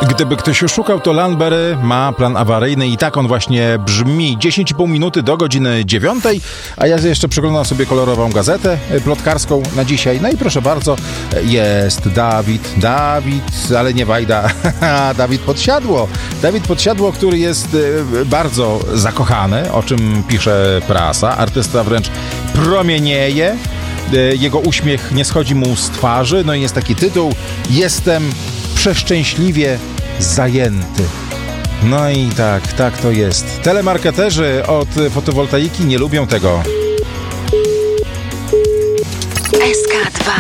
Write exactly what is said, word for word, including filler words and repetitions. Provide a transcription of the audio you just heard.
Gdyby ktoś oszukał, to Lanberry ma plan awaryjny i tak on właśnie brzmi. dziesięć i pół minuty do godziny dziewiątej, a ja jeszcze przeglądam sobie kolorową gazetę plotkarską na dzisiaj. No i proszę bardzo, jest Dawid, Dawid, ale nie Wajda, Dawid Podsiadło. Dawid Podsiadło, który jest bardzo zakochany, o czym pisze prasa. Artysta wręcz promienieje. Jego uśmiech nie schodzi mu z twarzy. No i jest taki tytuł: Jestem przeszczęśliwie zajęty. No i tak, tak to jest. Telemarketerzy od fotowoltaiki nie lubią tego. S K dwa.